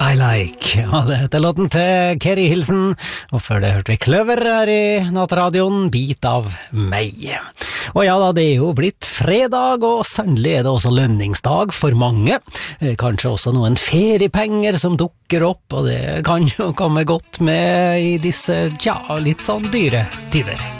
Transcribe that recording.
I Like. Ja, det heter låten til Keri Hilsen, og før det hørte vi Kløver her i Nattradioen, Bit av meg. Og ja da, det er jo blitt fredag, og sannelig er det også lønningsdag for mange. Kanskje også noen feriepenger som dukker opp, og det kan jo komme godt med i disse, litt sånn dyre tider.